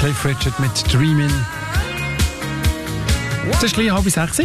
Cliff Richard mit «Dreamin'». Das ist gleich 5:30.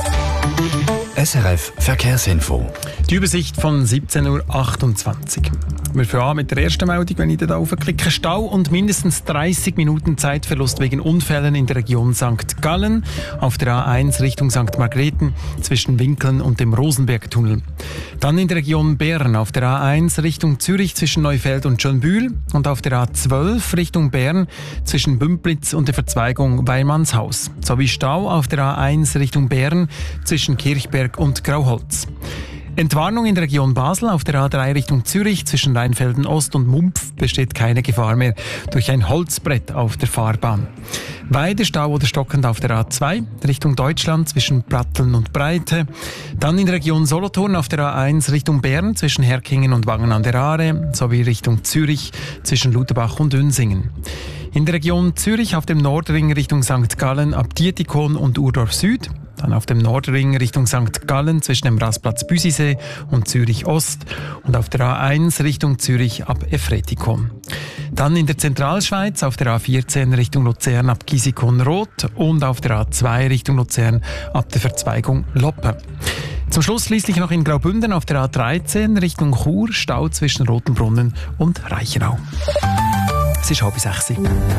SRF Verkehrsinfo. Die Übersicht von 17:28 Uhr. Wir fangen an mit der ersten Meldung, wenn ich da aufklicke. Stau und mindestens 30 Minuten Zeitverlust wegen Unfällen in der Region St. Gallen auf der A1 Richtung St. Margrethen zwischen Winkeln und dem Rosenbergtunnel. Dann in der Region Bern auf der A1 Richtung Zürich zwischen Neufeld und Schönbühl und auf der A12 Richtung Bern zwischen Bümplitz und der Verzweigung Weilmannshaus. Sowie Stau auf der A1 Richtung Bern zwischen Kirchberg und Grauholz. Entwarnung in der Region Basel auf der A3 Richtung Zürich zwischen Rheinfelden Ost und Mumpf besteht keine Gefahr mehr durch ein Holzbrett auf der Fahrbahn. Weiter Stau oder stockend auf der A2 Richtung Deutschland zwischen Pratteln und Breite. Dann in der Region Solothurn auf der A1 Richtung Bern zwischen Herkingen und Wangen an der Aare sowie Richtung Zürich zwischen Lutherbach und Ünsingen. In der Region Zürich auf dem Nordring Richtung St. Gallen ab Dietikon und Urdorf Süd. Dann auf dem Nordring Richtung St. Gallen zwischen dem Rastplatz Büsisee und Zürich Ost und auf der A1 Richtung Zürich ab Efretikon. Dann in der Zentralschweiz auf der A14 Richtung Luzern ab Gisikon-Rot und auf der A2 Richtung Luzern ab der Verzweigung Loppe. Zum Schluss schließlich noch in Graubünden auf der A13 Richtung Chur, Stau zwischen Rotenbrunnen und Reichenau. Es ist 5:30.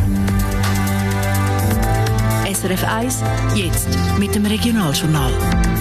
SRF 1, jetzt mit dem Regionaljournal.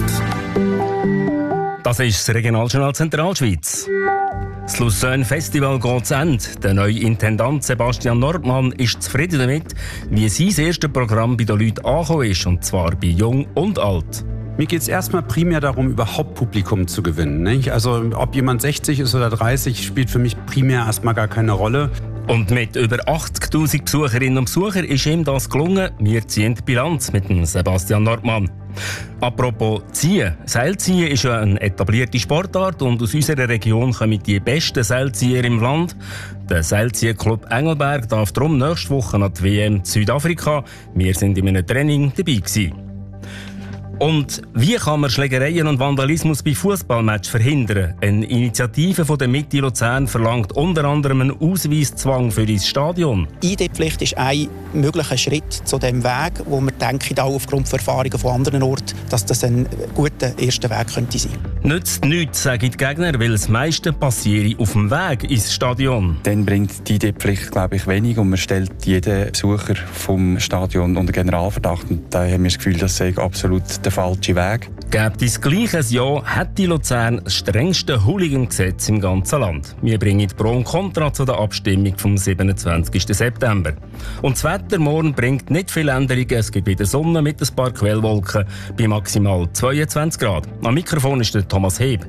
Das ist das Regionaljournal Zentralschweiz. Das Lucerne Festival geht zu Ende. Der neue Intendant Sebastian Nordmann ist zufrieden damit, wie sein erstes Programm bei den Leuten angekommen ist, und zwar bei Jung und Alt. Mir geht es erstmal primär darum, überhaupt Publikum zu gewinnen. Nicht? Also ob jemand 60 ist oder 30, spielt für mich primär erstmal gar keine Rolle. Und mit über 80'000 Besucherinnen und Besuchern ist ihm das gelungen. Wir ziehen die Bilanz mit dem Sebastian Nordmann. Apropos Ziehen. Seilziehen ist ja eine etablierte Sportart und aus unserer Region kommen die besten Seilzieher im Land. Der Seilziehclub Engelberg darf darum nächste Woche an die WM in Südafrika. Wir sind in einem Training dabei gewesen. Und wie kann man Schlägereien und Vandalismus bei Fußballmatch verhindern? Eine Initiative von der Mitte Luzern verlangt unter anderem einen Ausweiszwang für das Stadion. ID-Pflicht ist ein möglicher Schritt zu dem Weg, wo wir denken, auch aufgrund von Erfahrungen von anderen Orten, dass das ein guter erster Weg könnte sein. Nützt nichts, sagen die Gegner, weil das meiste passiere auf dem Weg ins Stadion. Dann bringt die ID-Pflicht, glaube ich, wenig und man stellt jeden Besucher vom Stadion unter Generalverdacht. Und da haben wir das Gefühl, das sei absolut der falsche Weg. Gibt es gleich ein Jahr, hätte Luzern das strengste Hooligan-Gesetz im ganzen Land. Wir bringen Pro und Contra zu der Abstimmung vom 27. September. Und das Wetter morgen bringt nicht viele Änderungen. Es gibt wieder Sonne mit ein paar Quellwolken bei maximal 22 Grad. Am Mikrofon ist der Thomas Heb.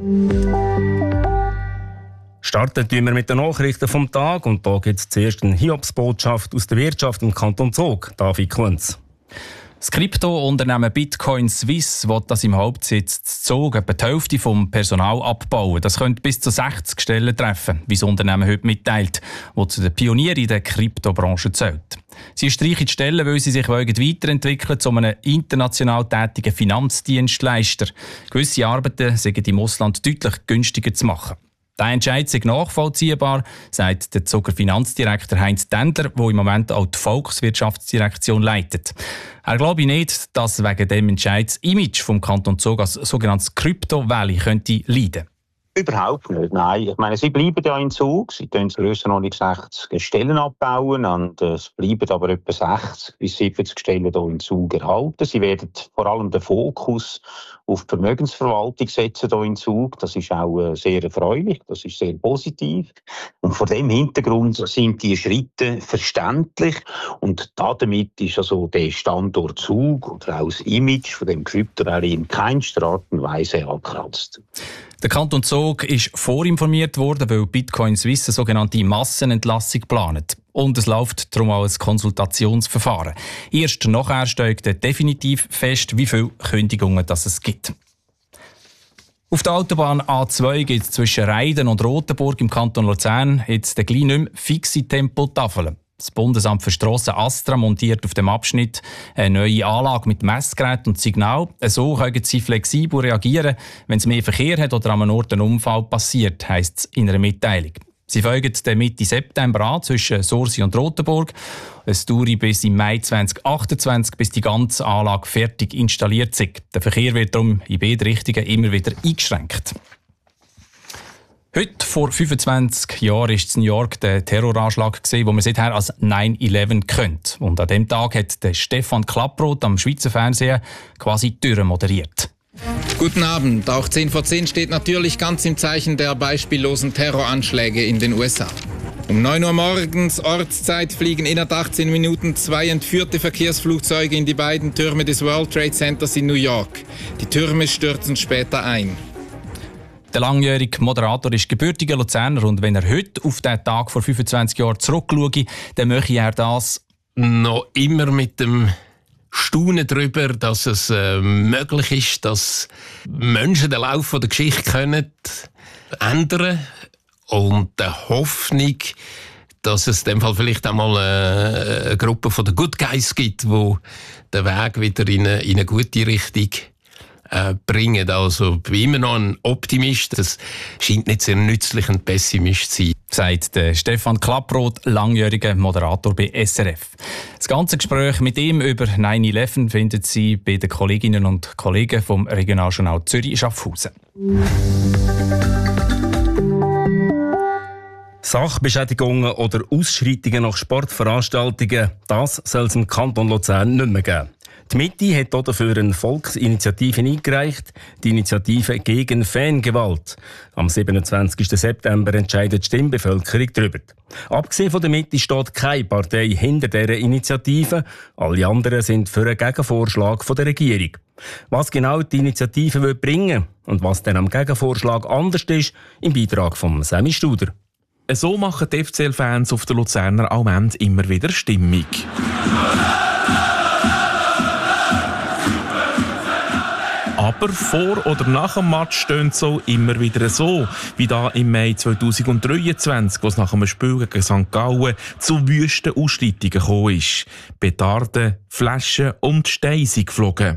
Starten wir mit den Nachrichten vom Tag. Und da gibt es zuerst eine Hiobsbotschaft aus der Wirtschaft im Kanton Zug. David Kunz. Das Krypto-Unternehmen Bitcoin Swiss will das im Hauptsitz Zug etwa die Hälfte vom Personal abbauen. Das könnte bis zu 60 Stellen treffen, wie das Unternehmen heute mitteilt, das zu den Pionieren in der Kryptobranche zählt. Sie streichen die Stellen, weil sie sich weiterentwickeln zu einem international tätigen Finanzdienstleister. Gewisse Arbeiten sind im Ausland deutlich günstiger zu machen. Der Entscheid sei nachvollziehbar, sagt der Zuger Finanzdirektor Heinz Dendler, der im Moment auch die Volkswirtschaftsdirektion leitet. Er glaube nicht, dass wegen dem Entscheid das Image vom Kanton Zug als sogenanntes Crypto-Valley könnte leiden. Überhaupt nicht, nein. Ich meine, sie bleiben ja in Zug. Sie tun grössenordnung 60 Stellen abbauen und es bleiben aber etwa 60 bis 70 Stellen hier in Zug erhalten. Sie werden vor allem den Fokus auf die Vermögensverwaltung setzen hier in Zug. Das ist auch sehr erfreulich, das ist sehr positiv. Und vor dem Hintergrund sind die Schritte verständlich und damit ist also der Standort Zug oder auch das Image von dem Krypto-Valley in keinster Art und Weise angekratzt. Der Kanton Zug ist vorinformiert worden, weil Bitcoin Swiss eine sogenannte Massenentlassung plant. Und es läuft darum auch ein Konsultationsverfahren. Erst nachher steigt definitiv fest, wie viele Kündigungen es gibt. Auf der Autobahn A2 gibt es zwischen Reiden und Rotenburg im Kanton Luzern jetzt gleich nicht mehr fixe Tempotafeln. Das Bundesamt für Strassen Astra montiert auf dem Abschnitt eine neue Anlage mit Messgerät und Signal. So können sie flexibel reagieren, wenn es mehr Verkehr hat oder an einem Ort ein Unfall passiert, heisst es in einer Mitteilung. Sie folgen der Mitte September an zwischen Sursi und Rotenburg. Es dauert bis im Mai 2028, bis die ganze Anlage fertig installiert ist. Der Verkehr wird darum in beide Richtungen immer wieder eingeschränkt. Heute, vor 25 Jahren, war in New York der Terroranschlag, den man seither als 9/11 kennt. Und an diesem Tag hat der Stefan Klapproth am Schweizer Fernsehen quasi die Türen moderiert. Guten Abend. Auch 10 vor 10 steht natürlich ganz im Zeichen der beispiellosen Terroranschläge in den USA. Um 9 Uhr morgens Ortszeit fliegen innerhalb 18 Minuten 2 entführte Verkehrsflugzeuge in die beiden Türme des World Trade Centers in New York. Die Türme stürzen später ein. Der langjährige Moderator ist gebürtiger Luzerner und wenn er heute auf diesen Tag vor 25 Jahren zurückschaue, dann möchte er das noch immer mit dem Staunen darüber, dass es möglich ist, dass Menschen den Lauf der Geschichte können ändern und der Hoffnung, dass es in dem Fall vielleicht einmal eine Gruppe von den Good Guys gibt, die den Weg wieder in eine gute Richtung bringen. Also ich bin immer noch ein Optimist. Das scheint nicht sehr nützlich, ein Pessimist zu sein. Sagt der Stefan Klapproth, langjähriger Moderator bei SRF. Das ganze Gespräch mit ihm über 9/11 finden Sie bei den Kolleginnen und Kollegen vom Regionaljournal Zürich-Schaffhausen. Sachbeschädigungen oder Ausschreitungen nach Sportveranstaltungen, das soll es im Kanton Luzern nicht mehr geben. Die Mitte hat dafür eine Volksinitiative eingereicht, die Initiative gegen Fangewalt. Am 27. September entscheidet die Stimmbevölkerung darüber. Abgesehen von der Mitte steht keine Partei hinter dieser Initiative. Alle anderen sind für einen Gegenvorschlag von der Regierung. Was genau die Initiative bringen will und was dann am Gegenvorschlag anders ist, im Beitrag von Sammy Studer. So machen die FCL-Fans auf der Luzerner Almend immer wieder Stimmung. Aber vor oder nach dem Match stöhnt es auch immer wieder so, wie da im Mai 2023, wo es nach einem Spiel gegen St. Gallen zu wüsten Ausschreitungen gekommen ist. Petarden, Flaschen und Steine sind geflogen.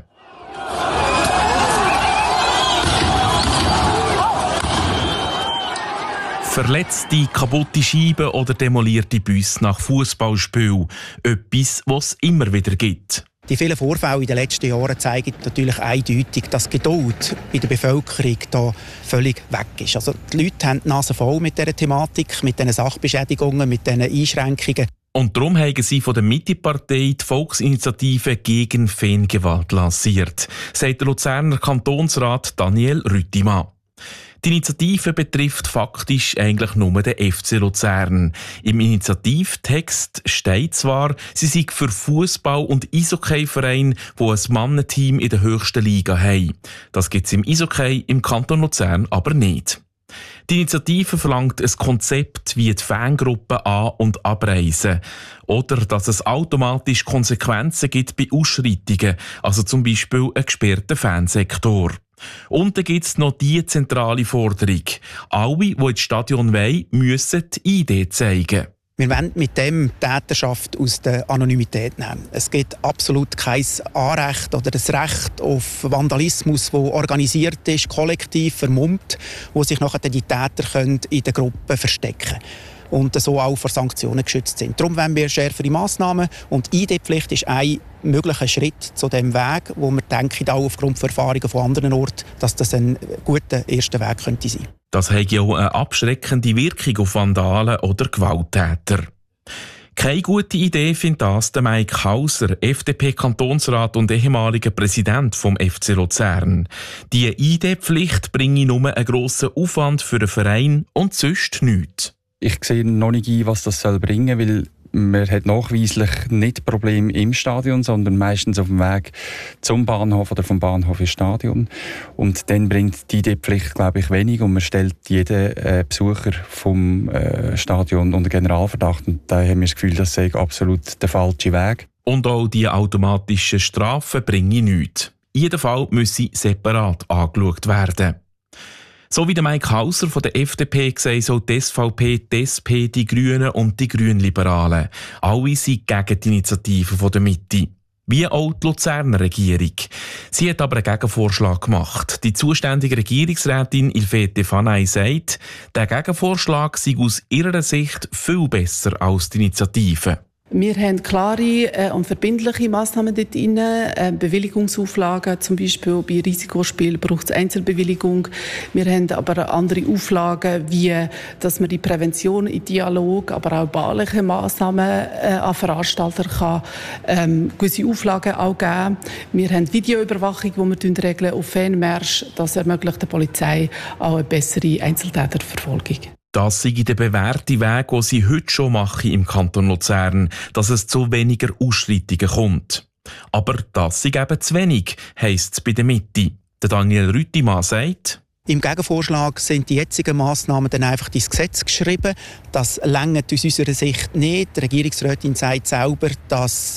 Verletzte, kaputte Scheiben oder demolierte Busse nach Fußballspielen. Etwas, was es immer wieder gibt. Die vielen Vorfälle in den letzten Jahren zeigen natürlich eindeutig, dass die Geduld bei der Bevölkerung da völlig weg ist. Also die Leute haben die Nase voll mit dieser Thematik, mit diesen Sachbeschädigungen, mit diesen Einschränkungen. Und darum haben sie von der Mitte-Partei die Volksinitiative gegen Fangewalt lanciert, sagt der Luzerner Kantonsrat Daniel Rüttimann. Die Initiative betrifft faktisch eigentlich nur den FC Luzern. Im Initiativtext steht zwar, sie sei für Fußball- und Eishockey-Vereine, die ein Mannenteam in der höchsten Liga haben. Das gibt es im Eishockey im Kanton Luzern aber nicht. Die Initiative verlangt ein Konzept, wie die Fangruppen an- und abreisen. Oder dass es automatisch Konsequenzen gibt bei Ausschreitungen, also zum Beispiel einen gesperrten Fansektor. Und dann gibt es noch die zentrale Forderung. Alle, die ins Stadion wollen, müssen die ID zeigen. Wir wollen mit dem Täterschaft aus der Anonymität nehmen. Es gibt absolut kein Anrecht oder das Recht auf Vandalismus, das organisiert ist, kollektiv vermummt, wo sich nachher die Täter in der Gruppe verstecken können. Und so auch vor Sanktionen geschützt sind. Darum wollen wir schärfere Massnahmen und die ID-Pflicht ist ein möglicher Schritt zu dem Weg, wo wir denken, auch aufgrund von Erfahrungen von anderen Orten, dass das ein guter erster Weg könnte sein. Das hat ja auch eine abschreckende Wirkung auf Vandalen oder Gewalttäter. Keine gute Idee findet das der Mike Hauser, FDP-Kantonsrat und ehemaliger Präsident vom FC Luzern. Die ID-Pflicht bringe nur einen grossen Aufwand für den Verein und sonst nichts. Ich sehe noch nicht ein, was das bringen soll, weil man hat nachweislich nicht Probleme im Stadion, sondern meistens auf dem Weg zum Bahnhof oder vom Bahnhof ins Stadion. Und dann bringt die ID-Pflicht, glaube ich, wenig und man stellt jeden Besucher vom Stadion unter Generalverdacht. Und da haben wir das Gefühl, das sei absolut der falsche Weg. Und auch die automatischen Strafen bringen nichts. Jeder Fall müsse separat angeschaut werden. So wie der Mike Hauser von der FDP gesagt, so die SVP, die SP, die Grünen und die Grünliberalen. Alle sind gegen die Initiative von der Mitte. Wie auch die Luzerner Regierung. Sie hat aber einen Gegenvorschlag gemacht. Die zuständige Regierungsrätin Ilfete Fanay sagt, der Gegenvorschlag sei aus ihrer Sicht viel besser als die Initiative. Wir haben klare und verbindliche Massnahmen dort drin. Bewilligungsauflagen, zum Beispiel bei Risikospielen braucht es Einzelbewilligung. Wir haben aber andere Auflagen, wie dass man die Prävention in Dialog, aber auch bauliche Massnahmen an Veranstalter kann gewisse Auflagen auch geben. Wir haben Videoüberwachung, die wir regeln auf Fanmärsche. Das ermöglicht der Polizei auch eine bessere Einzeltäterverfolgung. Das sei der bewährte Weg, den sie heute schon machen im Kanton Luzern, dass es zu weniger Ausschreitungen kommt. Aber das sei eben zu wenig, heisst es bei der Mitte. Der Daniel Rüttimann sagt: Im Gegenvorschlag sind die jetzigen Massnahmen dann einfach ins Gesetz geschrieben. Das reicht aus unserer Sicht nicht. Die Regierungsrätin sagt selber, dass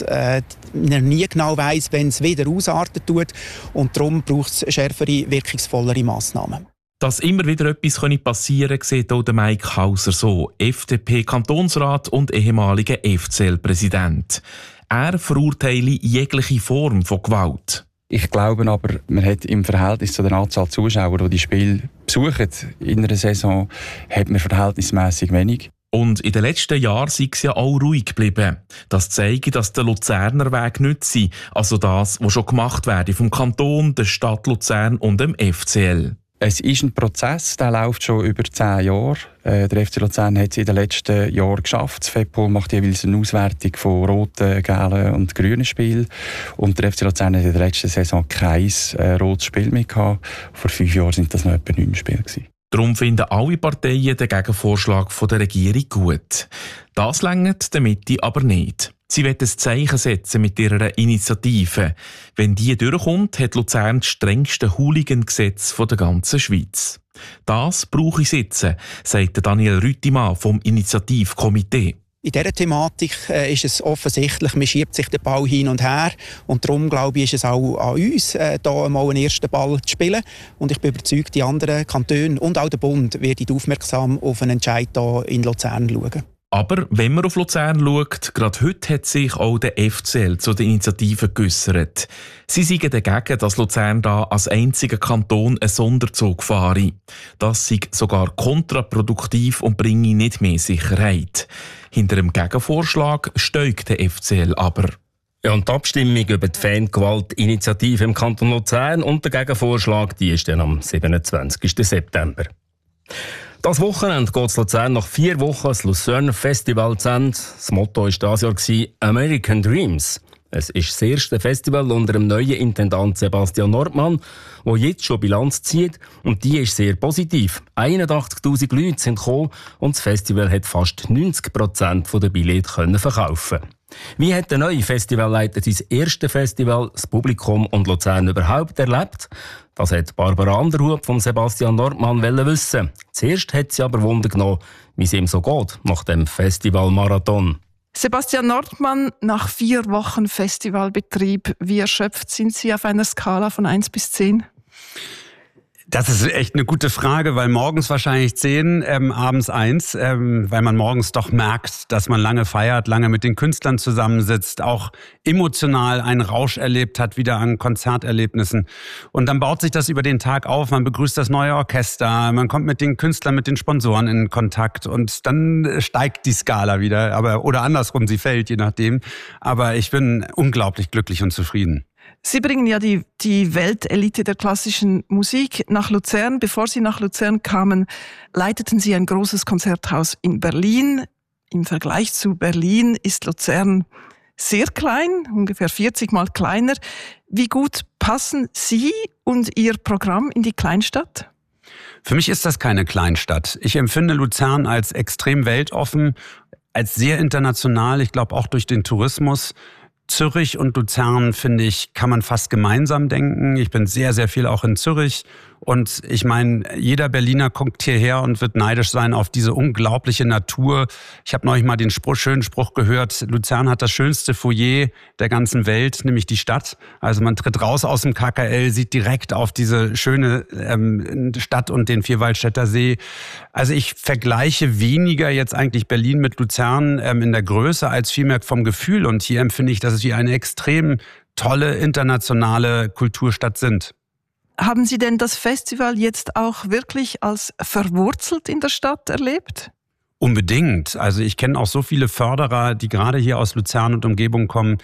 man nie genau weiss, wenn es wieder ausarten tut. Und darum braucht es schärfere, wirkungsvollere Massnahmen. Dass immer wieder etwas passieren könnte, sieht auch Mike Hauser so, FDP-Kantonsrat und ehemaliger FCL-Präsident. Er verurteile jegliche Form von Gewalt. Ich glaube aber, man hat im Verhältnis zu der Anzahl Zuschauer, die Spiele besuchen in einer Saison, hat man verhältnismäßig wenig. Und in den letzten Jahren sei es ja auch ruhig geblieben. Das zeigt, dass der Luzerner Weg nicht sei, also das, was schon gemacht werde vom Kanton, der Stadt Luzern und dem FCL. Es ist ein Prozess, der läuft schon über 10 Jahre. Der FC Luzern hat es in den letzten Jahren geschafft. Das FEPOL macht jeweils eine Auswertung von roten, gelben und grünen Spielen. Und der FC Luzern hat in der letzten Saison kein rotes Spiel mehr gehabt. Vor 5 Jahren sind das noch etwa 9 Spiele gewesen. Darum finden alle Parteien den Gegenvorschlag der Regierung gut. Das reicht der Mitte aber nicht. Sie will ein Zeichen setzen mit ihrer Initiative. Wenn die durchkommt, hat Luzern das strengste Hooligan-Gesetz der ganzen Schweiz. Das brauche ich jetzt, sagt Daniel Rüttimann vom Initiativkomitee. In dieser Thematik ist es offensichtlich, man schiebt sich den Ball hin und her. Und darum, glaube ich, ist es auch an uns, hier mal einen ersten Ball zu spielen. Und ich bin überzeugt, die anderen Kantone und auch der Bund werden aufmerksam auf einen Entscheid hier in Luzern schauen. Aber wenn man auf Luzern schaut, gerade heute hat sich auch der FCL zu der Initiative geäussert. Sie sagen dagegen, dass Luzern da als einziger Kanton einen Sonderzug fahre. Das sei sogar kontraproduktiv und bringe nicht mehr Sicherheit. Hinter dem Gegenvorschlag steigt der FCL aber. Ja, und die Abstimmung über die Fangewalt-Initiative im Kanton Luzern und der Gegenvorschlag, die ist dann am 27. September. Das Wochenende geht Luzern nach 4 Wochen das Luzerner Festival zu Ende. Das Motto war dieses Jahr «American Dreams». Es ist das erste Festival unter dem neuen Intendant Sebastian Nordmann, der jetzt schon Bilanz zieht. Und die ist sehr positiv. 81'000 Leute sind gekommen und das Festival hat fast 90% der Billette verkaufen. Wie hat der neue Festivalleiter sein erstes Festival, das Publikum und Luzern überhaupt erlebt? Das hat Barbara Anderhub von Sebastian Nordmann wissen. Zuerst hat sie aber Wunder genommen, wie es ihm so geht nach dem Festivalmarathon. Sebastian Nordmann, nach 4 Wochen Festivalbetrieb, wie erschöpft sind Sie auf einer Skala von 1 bis 10? Das ist echt eine gute Frage, weil morgens wahrscheinlich 10, abends 1, weil man morgens doch merkt, dass man lange feiert, lange mit den Künstlern zusammensitzt, auch emotional einen Rausch erlebt hat, wieder an Konzerterlebnissen. Und dann baut sich das über den Tag auf, man begrüßt das neue Orchester, man kommt mit den Künstlern, mit den Sponsoren in Kontakt und dann steigt die Skala wieder, oder andersrum, sie fällt, je nachdem. Aber ich bin unglaublich glücklich und zufrieden. Sie bringen ja die Weltelite der klassischen Musik nach Luzern. Bevor Sie nach Luzern kamen, leiteten Sie ein großes Konzerthaus in Berlin. Im Vergleich zu Berlin ist Luzern sehr klein, ungefähr 40 Mal kleiner. Wie gut passen Sie und Ihr Programm in die Kleinstadt? Für mich ist das keine Kleinstadt. Ich empfinde Luzern als extrem weltoffen, als sehr international, ich glaube auch durch den Tourismus. Zürich und Luzern, finde ich, kann man fast gemeinsam denken. Ich bin sehr, sehr viel auch in Zürich. Und ich meine, jeder Berliner guckt hierher und wird neidisch sein auf diese unglaubliche Natur. Ich habe neulich mal den schönen Spruch gehört, Luzern hat das schönste Foyer der ganzen Welt, nämlich die Stadt. Also man tritt raus aus dem KKL, sieht direkt auf diese schöne Stadt und den Vierwaldstätter See. Also ich vergleiche weniger jetzt eigentlich Berlin mit Luzern in der Größe als vielmehr vom Gefühl. Und hier empfinde ich, dass dass wir eine extrem tolle internationale Kulturstadt sind. Haben Sie denn das Festival jetzt auch wirklich als verwurzelt in der Stadt erlebt? Unbedingt. Also ich kenne auch so viele Förderer, die gerade hier aus Luzern und Umgebung kommen,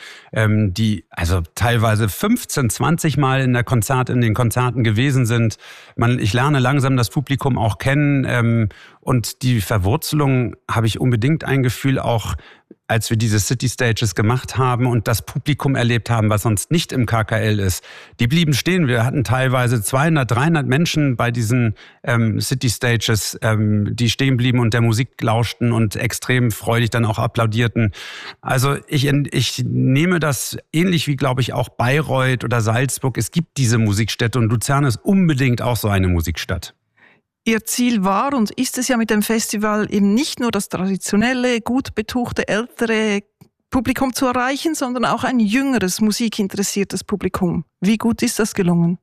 die also teilweise 15, 20 Mal in den Konzerten gewesen sind. Ich lerne langsam das Publikum auch kennen und die Verwurzelung habe ich unbedingt ein Gefühl, auch als wir diese City Stages gemacht haben und das Publikum erlebt haben, was sonst nicht im KKL ist. Die blieben stehen. Wir hatten teilweise 200, 300 Menschen bei diesen City Stages, die stehen blieben und der Musik lauschten und extrem freudig dann auch applaudierten. Also ich nehme das ähnlich wie, glaube ich, auch Bayreuth oder Salzburg. Es gibt diese Musikstätte und Luzern ist unbedingt auch so eine Musikstadt. Ihr Ziel war und ist es ja mit dem Festival eben nicht nur das traditionelle, gut betuchte, ältere Publikum zu erreichen, sondern auch ein jüngeres, musikinteressiertes Publikum. Wie gut ist das gelungen?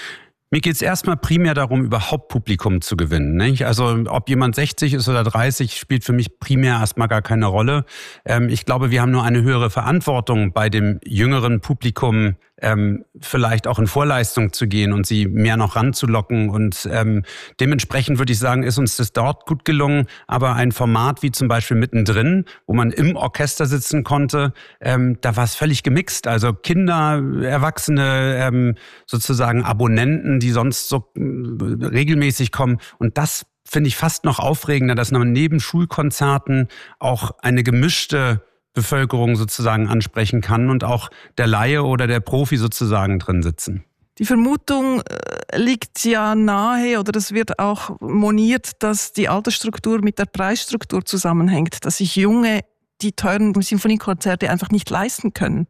Mir geht es erstmal primär darum, überhaupt Publikum zu gewinnen. Nicht? Also ob jemand 60 ist oder 30, spielt für mich primär erstmal gar keine Rolle. Ich glaube, wir haben nur eine höhere Verantwortung bei dem jüngeren Publikum, vielleicht auch in Vorleistung zu gehen und sie mehr noch ranzulocken. Und dementsprechend würde ich sagen, ist uns das dort gut gelungen. Aber ein Format wie zum Beispiel Mittendrin, wo man im Orchester sitzen konnte, da war es völlig gemixt. Also Kinder, Erwachsene, sozusagen Abonnenten, die sonst so regelmäßig kommen. Und das finde ich fast noch aufregender, dass man neben Schulkonzerten auch eine gemischte Bevölkerung sozusagen ansprechen kann und auch der Laie oder der Profi sozusagen drin sitzen. Die Vermutung liegt ja nahe oder es wird auch moniert, dass die Altersstruktur mit der Preisstruktur zusammenhängt, dass sich Junge die teuren Symphoniekonzerte einfach nicht leisten können.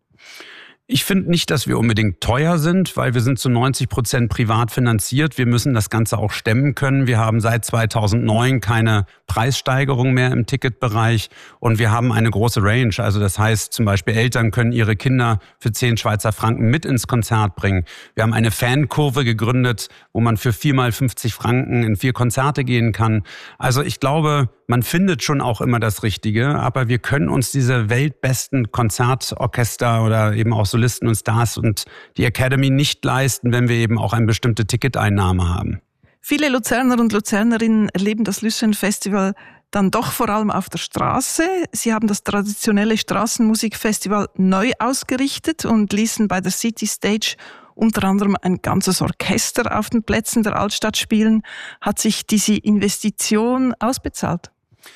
Ich finde nicht, dass wir unbedingt teuer sind, weil wir sind zu 90% privat finanziert. Wir müssen das Ganze auch stemmen können. Wir haben seit 2009 keine Preissteigerung mehr im Ticketbereich und wir haben eine große Range. Also das heißt zum Beispiel, Eltern können ihre Kinder für 10 Schweizer Franken mit ins Konzert bringen. Wir haben eine Fankurve gegründet, wo man für 4 mal 50 Franken in 4 Konzerte gehen kann. Also ich glaube, man findet schon auch immer das Richtige, aber wir können uns diese weltbesten Konzertorchester oder eben auch Solisten und Stars und die Academy nicht leisten, wenn wir eben auch eine bestimmte Ticketeinnahme haben. Viele Luzerner und Luzernerinnen erleben das Lucerne Festival dann doch vor allem auf der Straße. Sie haben das traditionelle Straßenmusikfestival neu ausgerichtet und ließen bei der City Stage unter anderem ein ganzes Orchester auf den Plätzen der Altstadt spielen. Hat sich diese Investition ausbezahlt?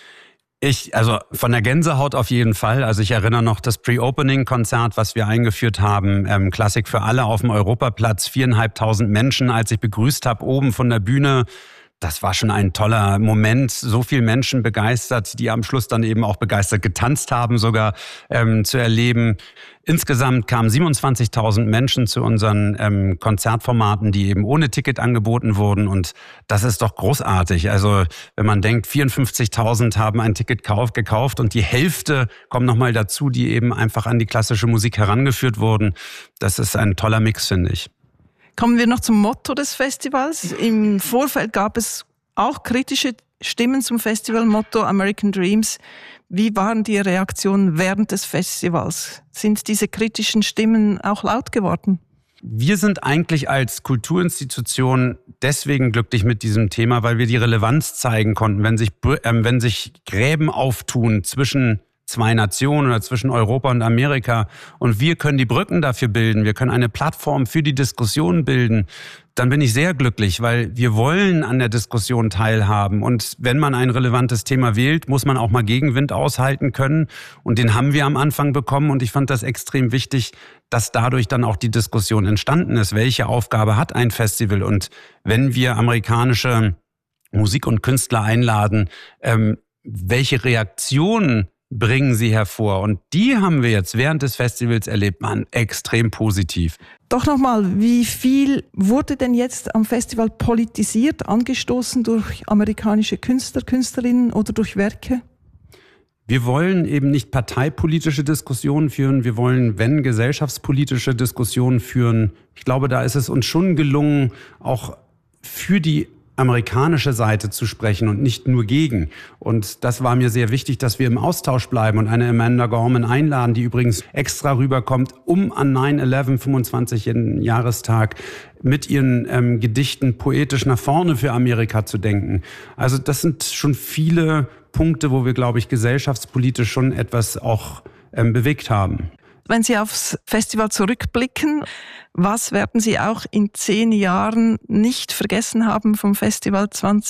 Also von der Gänsehaut auf jeden Fall. Also ich erinnere noch das Pre-Opening-Konzert, was wir eingeführt haben. Klassik für alle auf dem Europaplatz. 4.500 Menschen, als ich begrüßt habe, oben von der Bühne. Das war schon ein toller Moment. So viele Menschen begeistert, die am Schluss dann eben auch begeistert getanzt haben, sogar zu erleben. Insgesamt kamen 27.000 Menschen zu unseren Konzertformaten, die eben ohne Ticket angeboten wurden. Und das ist doch großartig. Also wenn man denkt, 54.000 haben ein Ticket gekauft und die Hälfte kommen nochmal dazu, die eben einfach an die klassische Musik herangeführt wurden. Das ist ein toller Mix, finde ich. Kommen wir noch zum Motto des Festivals. Im Vorfeld gab es auch kritische Stimmen zum Festivalmotto American Dreams. Wie waren die Reaktionen während des Festivals? Sind diese kritischen Stimmen auch laut geworden? Wir sind eigentlich als Kulturinstitution deswegen glücklich mit diesem Thema, weil wir die Relevanz zeigen konnten, wenn sich Gräben auftun zwischen 2 Nationen oder zwischen Europa und Amerika und wir können die Brücken dafür bilden, wir können eine Plattform für die Diskussion bilden, dann bin ich sehr glücklich, weil wir wollen an der Diskussion teilhaben und wenn man ein relevantes Thema wählt, muss man auch mal Gegenwind aushalten können und den haben wir am Anfang bekommen und ich fand das extrem wichtig, dass dadurch dann auch die Diskussion entstanden ist. Welche Aufgabe hat ein Festival und wenn wir amerikanische Musik- und Künstler einladen, welche Reaktionen bringen sie hervor. Und die haben wir jetzt während des Festivals erlebt, waren extrem positiv. Doch nochmal, wie viel wurde denn jetzt am Festival politisiert, angestoßen durch amerikanische Künstler, Künstlerinnen oder durch Werke? Wir wollen eben nicht parteipolitische Diskussionen führen, wir wollen, wenn, gesellschaftspolitische Diskussionen führen. Ich glaube, da ist es uns schon gelungen, auch für die amerikanische Seite zu sprechen und nicht nur gegen. Und das war mir sehr wichtig, dass wir im Austausch bleiben und eine Amanda Gorman einladen, die übrigens extra rüberkommt, um an 9/11, 25. Jahrestag, mit ihren Gedichten poetisch nach vorne für Amerika zu denken. Also das sind schon viele Punkte, wo wir, glaube ich, gesellschaftspolitisch schon etwas auch bewegt haben. Wenn Sie aufs Festival zurückblicken, was werden Sie auch in 10 Jahren nicht vergessen haben vom Festival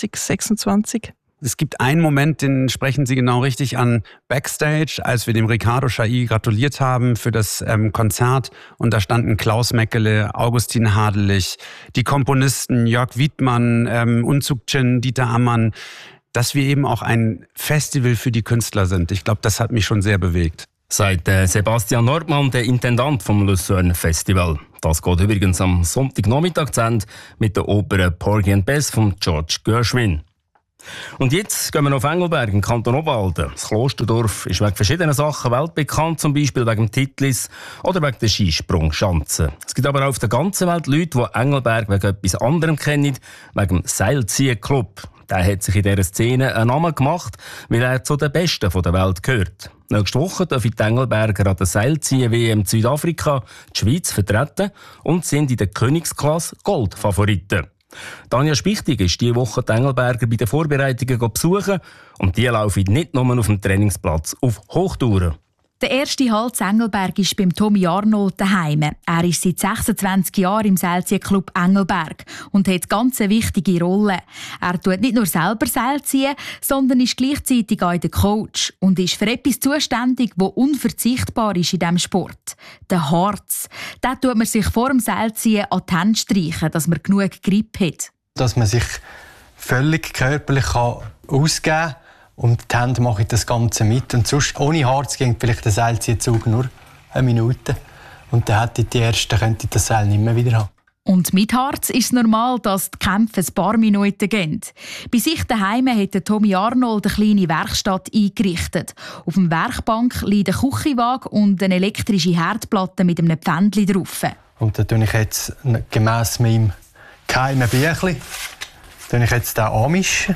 2026? Es gibt einen Moment, den sprechen Sie genau richtig an, Backstage, als wir dem Ricardo Chailly gratuliert haben für das Konzert. Und da standen Klaus Meckele, Augustin Hadelich, die Komponisten Jörg Wiedmann, Unzug-Chin, Dieter Ammann, dass wir eben auch ein Festival für die Künstler sind. Ich glaube, das hat mich schon sehr bewegt. Sagt Sebastian Nordmann, der Intendant vom Lucerne Festival. Das geht übrigens am Sonntagnachmittag zu Ende mit der Oper Porgy and Bess von George Gershwin. Und jetzt gehen wir auf Engelberg im Kanton Obwalden. Das Klosterdorf ist wegen verschiedenen Sachen weltbekannt, zum Beispiel wegen dem Titlis oder wegen der Skisprungschanze. Es gibt aber auch auf der ganzen Welt Leute, die Engelberg wegen etwas anderem kennen, wegen dem Seilziehen-Club. Der hat sich in dieser Szene einen Namen gemacht, weil er zu den Besten der Welt gehört. Nächste Woche dürfen die Engelberger an der Seilziehen-WM in Südafrika die Schweiz vertreten und sind in der Königsklasse Goldfavoriten. Tanja Spichtig ist diese Woche die Engelberger bei den Vorbereitungen besuchen und die laufen nicht nur auf dem Trainingsplatz auf Hochtouren. Der erste Halt in Engelberg ist beim Tommy Arnold daheim. Er ist seit 26 Jahren im Seilziehclub Engelberg und hat ganz eine wichtige Rolle. Er tut nicht nur selber Seilziehen, sondern ist gleichzeitig auch der Coach und ist für etwas zuständig, das unverzichtbar ist in diesem Sport. Der Harz. Den tut man sich vor dem Seilziehen an die Hände streichen, dass man genug Grip hat. Dass man sich völlig körperlich ausgeben kann. Und die Hände machen das Ganze mit. Und sonst, ohne Harz ging vielleicht der Seilziehzug nur 1 Minute. Und dann könnte die Ersten das Seil nicht mehr wieder haben. Und mit Harz ist es normal, dass die Kämpfe ein paar Minuten gehen. Bei sich daheim hat Tommy Arnold eine kleine Werkstatt eingerichtet. Auf dem Werkbank liegt ein Küchenwagen und eine elektrische Herdplatte mit einem Pfändchen drauf. Und da tue ich jetzt gemäss meinem geheimen Büchlein anmischen.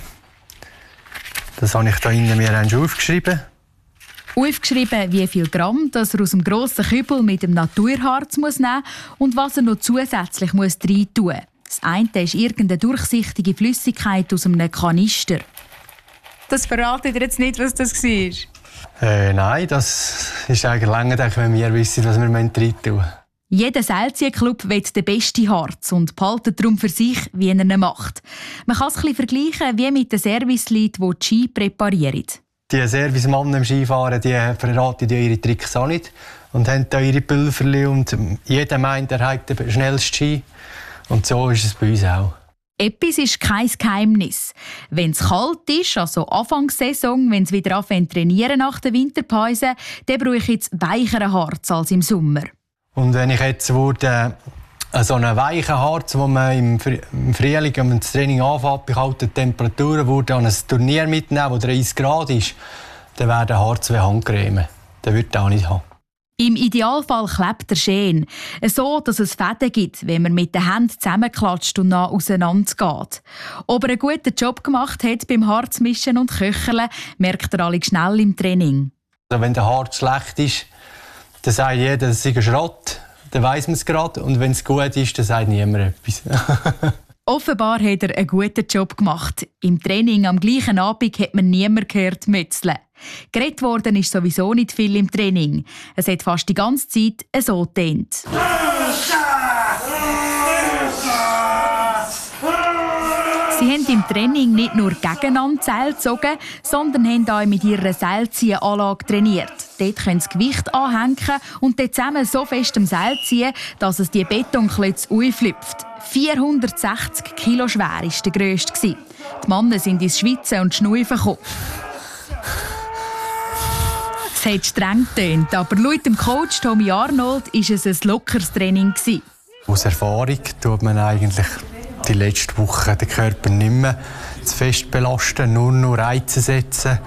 Das habe ich hier innen mir aufgeschrieben. Aufgeschrieben, wie viel Gramm dass er aus dem grossen Kübel mit dem Naturharz nehmen muss und was er noch zusätzlich rein tun muss. Das eine ist irgendeine durchsichtige Flüssigkeit aus einem Kanister. Das verratet ihr jetzt nicht, was das war? Nein, das ist eigentlich lange, wenn wir wissen, was wir rein tun. Jeder Seilziehclub will den besten Harz und behaltet darum für sich, wie er ihn macht. Man kann es ein bisschen vergleichen wie mit den Serviceleuten, die Ski präparieren. Die Servicemannen im Skifahren die verraten ihre Tricks auch nicht und haben da ihre Pulverli und jeder meint, er hat den schnellsten Ski. Und so ist es bei uns auch. Etwas ist kein Geheimnis. Wenn es kalt ist, also Anfangssaison, wenn es wieder anfängt trainieren nach der Winterpause, dann brauche ich jetzt weicheren Harz als im Sommer. Und wenn ich jetzt so einen weichen Harz, den man im Frühling, wenn man das Training anfängt, bei kalten Temperaturen, an ein Turnier mitnehmen, wo 30 Grad ist, dann wäre der Harz wie Handcreme. Den würde ich auch nicht haben. Im Idealfall klebt er schön, so dass es Fäden gibt, wenn man mit den Händen zusammenklatscht und dann auseinandergeht. Ob er einen guten Job gemacht hat beim Harzmischen und Köcheln, merkt er alle schnell im Training. Also wenn der Harz schlecht ist, dann sagt jeder, das sei ein Schrott. Dann weiss man es gerade. Und wenn es gut ist, dann sagt niemand etwas. Offenbar hat er einen guten Job gemacht. Im Training am gleichen Abend hat man niemand gehört mützeln. Geredet worden ist sowieso nicht viel im Training. Es hat fast die ganze Zeit so getönt. Sie haben im Training nicht nur gegeneinander Seil gezogen, sondern haben auch mit ihrer Seilziehanlage trainiert. Dort können sie Gewicht anhängen und dort zusammen so fest am Seil ziehen, dass es die Betonklötze auflüpft. 460 Kilo schwer war der grösste. Die Männer sind ins Schwitzen und Schnaufen gekommen. Es hat streng getönt, aber laut dem Coach Tommy Arnold war es ein lockeres Training. Aus Erfahrung tut man eigentlich die letzte Woche den Körper nicht mehr zu fest belasten, nur Reize setzen,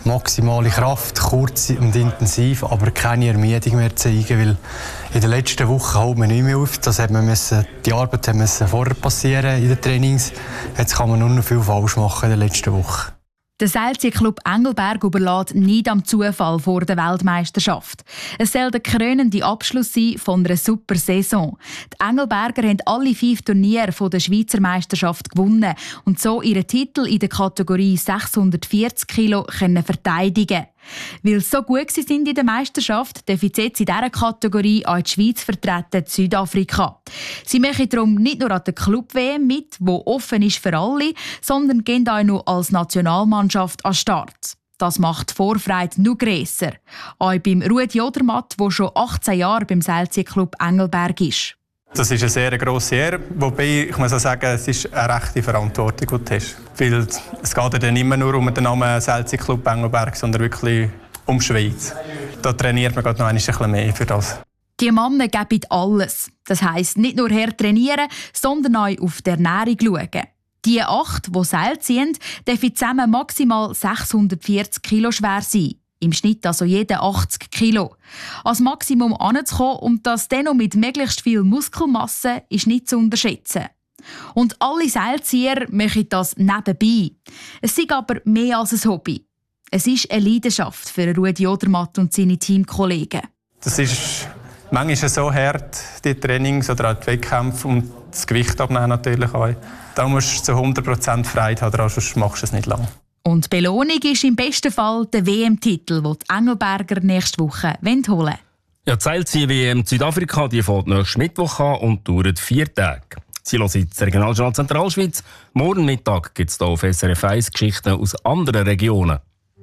maximale Kraft, kurz und intensiv, aber keine Ermüdung mehr zeigen, weil in den letzten Wochen holt man nicht mehr auf. Die Arbeit musste vorher passieren in den Trainings. Jetzt kann man nur noch viel falsch machen in den letzten Wochen. Der Seilziehclub Engelberg überlässt nicht am Zufall vor der Weltmeisterschaft. Es soll der krönende Abschluss sein von einer super Saison. Die Engelberger haben alle 5 Turniere der Schweizer Meisterschaft gewonnen und so ihren Titel in der Kategorie 640 Kilo verteidigen. Weil sie so gut sind in der Meisterschaft, dürfen sie jetzt in dieser Kategorie auch die Schweiz vertreten, Südafrika. Sie machen darum nicht nur an der Club-WM mit, die offen ist für alle, sondern gehen auch noch als Nationalmannschaft an den Start. Das macht die Vorfreude noch grösser. Auch beim Rudi Odermatt, der schon 18 Jahre beim Seilziehclub Engelberg ist. Das ist eine sehr grosse Ehre, wobei ich muss auch sagen, es ist eine rechte Verantwortung, die du hast. Weil es geht ja dann nicht mehr nur um den Namen Seilziehclub Engelberg, sondern wirklich um die Schweiz. Da trainiert man gerade noch ein bisschen mehr für das. Die Männer geben alles. Das heisst, nicht nur hart trainieren, sondern auch auf die Ernährung schauen. Die 8, die Seil ziehen, dürfen zusammen maximal 640 Kilo schwer sein. Im Schnitt also jede 80 Kilo. Als Maximum anzukommen und das dennoch mit möglichst viel Muskelmasse ist nicht zu unterschätzen. Und alle Seilzieher machen das nebenbei. Es ist aber mehr als ein Hobby. Es ist eine Leidenschaft für Rudi Odermatt und seine Teamkollegen. Das ist manchmal so hart, die Trainings oder auch die Wettkämpfe und das Gewicht abnehmen natürlich auch. Da musst du zu 100% Freude haben, sonst machst du es nicht lange. Und die Belohnung ist im besten Fall der WM-Titel, den die Engelberger nächste Woche holen wollen. Ja, die Seilzieh-WM Südafrika die fängt nächsten Mittwoch an und dauert 4 Tage. Sie hören jetzt Regionaljournal Zentralschweiz. Morgen Mittag gibt es hier auf SRF 1 Geschichten aus anderen Regionen.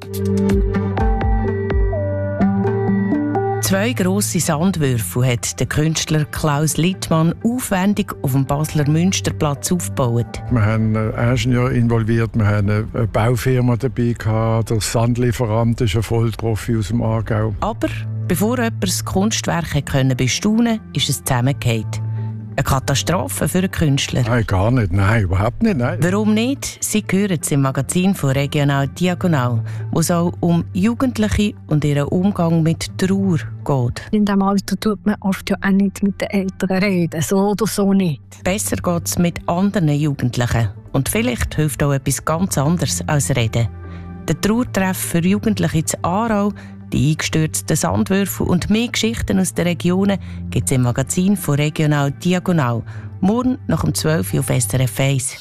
2 grosse Sandwürfel hat der Künstler Klaus Littmann aufwendig auf dem Basler Münsterplatz aufgebaut. Wir haben einen Ingenieur involviert, wir haben eine Baufirma dabei gehabt, der Sandlieferant ist ein Vollprofi aus dem Aargau. Aber bevor jemand das Kunstwerk bestaunen konnte, ist es zusammengefallen. Eine Katastrophe für einen Künstler. Nein, gar nicht. Nein, überhaupt nicht. Nein. Warum nicht? Sie hören es im Magazin von Regional Diagonal, wo es auch um Jugendliche und ihren Umgang mit Trauer geht. In diesem Alter tut man oft ja auch nicht mit den Eltern reden, so oder so nicht. Besser geht es mit anderen Jugendlichen. Und vielleicht hilft auch etwas ganz anderes als Reden. Der Trauertreff für Jugendliche zu Aarau, die eingestürzten Sandwürfel und mehr Geschichten aus den Regionen gibt es im Magazin von Regional Diagonal. Morgen nach um 12 Uhr auf SRF 1.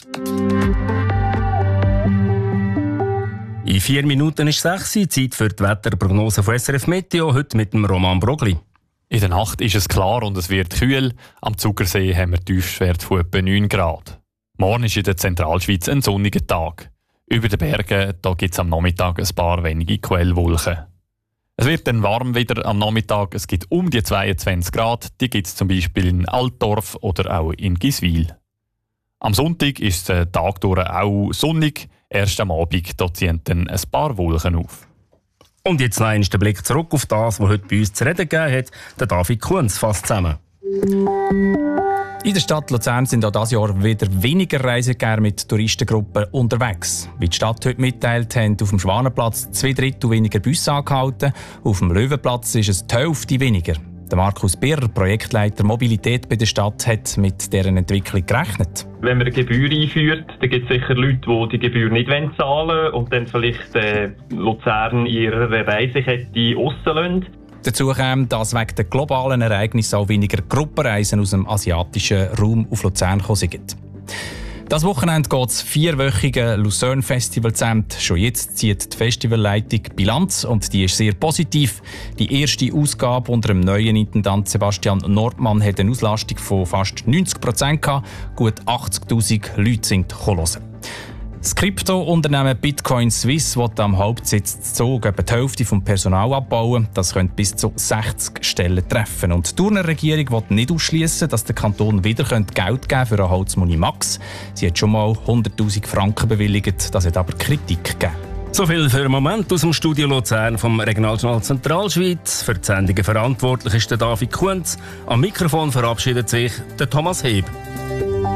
In 4 Minuten ist 6 Uhr, Zeit für die Wetterprognose von SRF Meteo, heute mit dem Roman Brogli. In der Nacht ist es klar und es wird kühl. Am Zugersee haben wir Tiefstwerte von etwa 9 Grad. Morgen ist in der Zentralschweiz ein sonniger Tag. Über den Bergen gibt es am Nachmittag ein paar wenige Quellwolken. Es wird dann warm wieder am Nachmittag. Es gibt um die 22 Grad. Die gibt es zum Beispiel in Altdorf oder auch in Giswil. Am Sonntag ist der Tag durch auch sonnig. Erst am Abend ziehen dann ein paar Wolken auf. Und jetzt noch einmal der Blick zurück auf das, was heute bei uns zu reden gegeben hat. Der David Kunz fasst zusammen. In der Stadt Luzern sind auch dieses Jahr wieder weniger Reisegänger mit Touristengruppen unterwegs. Wie die Stadt heute mitteilt, haben auf dem Schwanenplatz 2/3 weniger Busse angehalten. Auf dem Löwenplatz ist es die Hälfte weniger. Der Markus Birrer, Projektleiter Mobilität bei der Stadt, hat mit deren Entwicklung gerechnet. Wenn man eine Gebühr einführt, dann gibt es sicher Leute, die die Gebühr nicht zahlen wollen und dann vielleicht Luzern in ihrer Reisekette rauslassen. Dazu kommt, dass wegen der globalen Ereignisse auch weniger Gruppenreisen aus dem asiatischen Raum auf Luzern gekommen sind. Das Wochenende geht das 4-wöchige Lucerne Festival zu Ende. Schon jetzt zieht die Festivalleitung Bilanz und die ist sehr positiv. Die erste Ausgabe unter dem neuen Intendant Sebastian Nordmann hat eine Auslastung von fast 90% gehabt. Gut 80'000 Leute sind gekommen. Das Krypto-Unternehmen Bitcoin Swiss will am Hauptsitz Zug etwa die Hälfte vom Personal abbauen. Das könnte bis zu 60 Stellen treffen. Und die Thurner Regierung will nicht ausschließen, dass der Kanton wieder Geld geben könnte für eine Holzmuni Max. Sie hat schon mal 100'000 Franken bewilligt. Das hat aber Kritik gegeben. So viel für den Moment aus dem Studio Luzern vom Regionaljournal Zentralschweiz. Für die Sendungen verantwortlich ist der David Kunz. Am Mikrofon verabschiedet sich der Thomas Heb.